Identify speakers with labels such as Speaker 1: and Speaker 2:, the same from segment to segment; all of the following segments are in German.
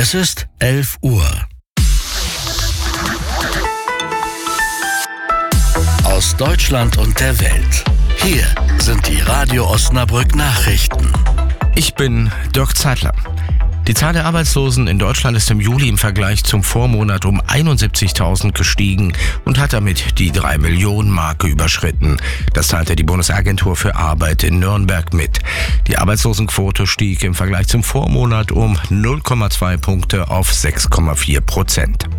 Speaker 1: Es ist 11 Uhr. Aus Deutschland und der Welt. Hier sind die Radio Osnabrück Nachrichten.
Speaker 2: Ich bin Dirk Zeitler. Die Zahl der Arbeitslosen in Deutschland ist im Juli im Vergleich zum Vormonat um 71.000 gestiegen und hat damit die 3-Millionen-Marke überschritten. Das teilte die Bundesagentur für Arbeit in Nürnberg mit. Die Arbeitslosenquote stieg im Vergleich zum Vormonat um 0,2 Punkte auf 6,4%.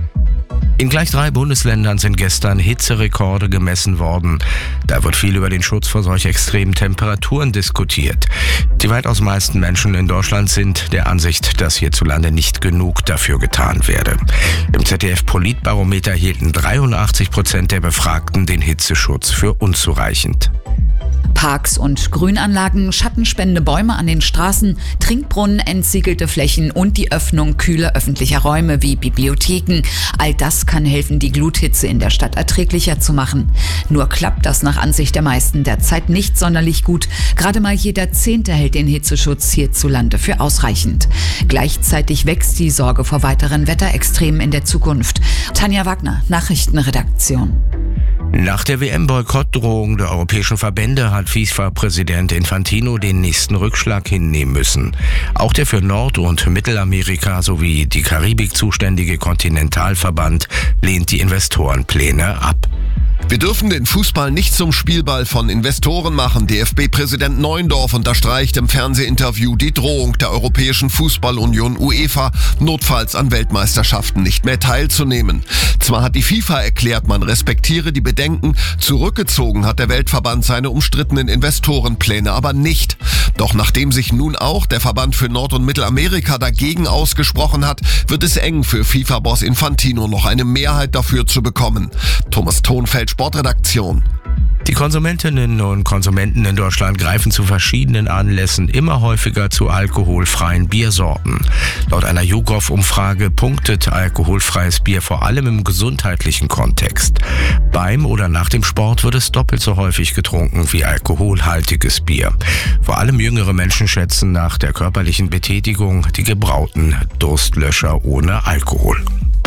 Speaker 2: In gleich 3 Bundesländern sind gestern Hitzerekorde gemessen worden. Da wird viel über den Schutz vor solch extremen Temperaturen diskutiert. Die weitaus meisten Menschen in Deutschland sind der Ansicht, dass hierzulande nicht genug dafür getan werde. Im ZDF-Politbarometer hielten 83% der Befragten den Hitzeschutz für unzureichend.
Speaker 3: Parks und Grünanlagen, schattenspendende Bäume an den Straßen, Trinkbrunnen, entsiegelte Flächen und die Öffnung kühler öffentlicher Räume wie Bibliotheken. All das kann helfen, die Gluthitze in der Stadt erträglicher zu machen. Nur klappt das nach Ansicht der meisten derzeit nicht sonderlich gut. Gerade mal jeder 10. hält den Hitzeschutz hierzulande für ausreichend. Gleichzeitig wächst die Sorge vor weiteren Wetterextremen in der Zukunft. Tanja Wagner, Nachrichtenredaktion.
Speaker 2: Nach der WM-Boykottdrohung der europäischen Verbände hat FIFA-Präsident Infantino den nächsten Rückschlag hinnehmen müssen. Auch der für Nord- und Mittelamerika sowie die Karibik zuständige Kontinentalverband lehnt die Investorenpläne ab.
Speaker 4: Wir dürfen den Fußball nicht zum Spielball von Investoren machen. DFB-Präsident Neuendorf unterstreicht im Fernsehinterview die Drohung der Europäischen Fußballunion UEFA, notfalls an Weltmeisterschaften nicht mehr teilzunehmen. Zwar hat die FIFA erklärt, man respektiere die Bedenken, zurückgezogen hat der Weltverband seine umstrittenen Investorenpläne aber nicht. Doch nachdem sich nun auch der Verband für Nord- und Mittelamerika dagegen ausgesprochen hat, wird es eng für FIFA-Boss Infantino, noch eine Mehrheit dafür zu bekommen. Thomas Thonfeld, Sportredaktion.
Speaker 2: Die Konsumentinnen und Konsumenten in Deutschland greifen zu verschiedenen Anlässen immer häufiger zu alkoholfreien Biersorten. Laut einer YouGov-Umfrage punktet alkoholfreies Bier vor allem im gesundheitlichen Kontext. Beim oder nach dem Sport wird es doppelt so häufig getrunken wie alkoholhaltiges Bier. Vor allem jüngere Menschen schätzen nach der körperlichen Betätigung die gebrauten Durstlöscher ohne Alkohol.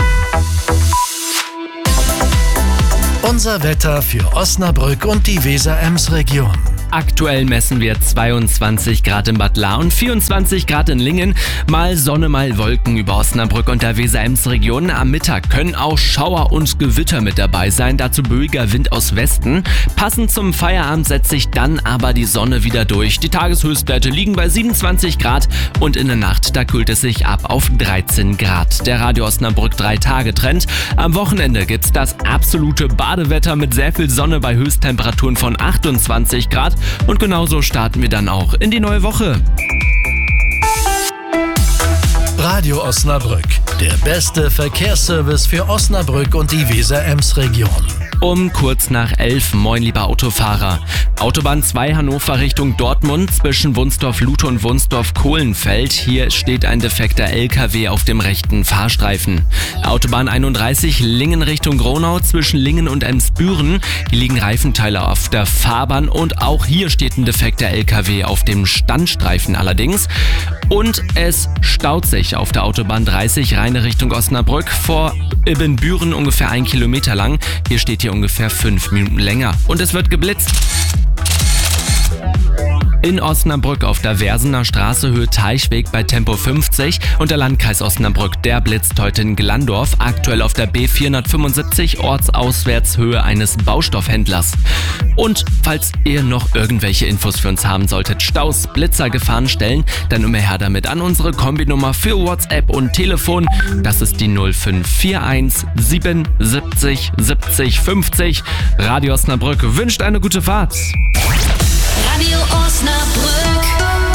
Speaker 1: Unser Wetter für Osnabrück und die Weser-Ems-Region.
Speaker 5: Aktuell messen wir 22 Grad in Bad Lahr und 24 Grad in Lingen. Mal Sonne, mal Wolken über Osnabrück und der Weser-Ems-Region. Am Mittag können auch Schauer und Gewitter mit dabei sein, dazu böiger Wind aus Westen. Passend zum Feierabend setzt sich dann aber die Sonne wieder durch. Die Tageshöchstwerte liegen bei 27 Grad und in der Nacht, da kühlt es sich ab auf 13 Grad. Der Radio Osnabrück 3-Tage-Trend. Am Wochenende gibt's das absolute Badewetter mit sehr viel Sonne bei Höchsttemperaturen von 28 Grad. Und genauso starten wir dann auch in die neue Woche.
Speaker 1: Radio Osnabrück, der beste Verkehrsservice für Osnabrück und die Weser-Ems-Region.
Speaker 5: Um kurz nach 11, moin lieber Autofahrer. Autobahn 2 Hannover Richtung Dortmund zwischen Wunsdorf-Lute und Wunsdorf-Kohlenfeld. Hier steht ein defekter LKW auf dem rechten Fahrstreifen. Autobahn 31 Lingen Richtung Gronau zwischen Lingen und Emsbüren. Hier liegen Reifenteile auf der Fahrbahn und auch hier steht ein defekter LKW auf dem Standstreifen allerdings. Und es staut sich auf der Autobahn 30 Rheine Richtung Osnabrück vor Ibbenbüren ungefähr 1 Kilometer lang. Hier steht hier ungefähr 5 Minuten länger. Und es wird geblitzt. In Osnabrück auf der Versener Straße Höhe Teichweg bei Tempo 50 und der Landkreis Osnabrück, der blitzt heute in Glandorf, aktuell auf der B475 ortsauswärts Höhe eines Baustoffhändlers. Und falls ihr noch irgendwelche Infos für uns haben solltet, Staus, Blitzer, Gefahrenstellen, dann immer her damit an unsere Kombinummer für WhatsApp und Telefon. Das ist die 0541 77 70 50. Radio Osnabrück wünscht eine gute Fahrt.
Speaker 6: Radio Osnabrück.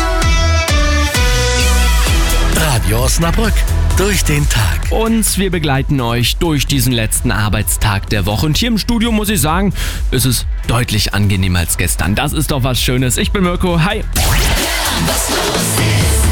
Speaker 1: Radio Osnabrück, durch den Tag.
Speaker 5: Und wir begleiten euch durch diesen letzten Arbeitstag der Woche. Und hier im Studio muss ich sagen, ist es deutlich angenehmer als gestern. Das ist doch was Schönes. Ich bin Mirko. Hi.
Speaker 6: Was los ist.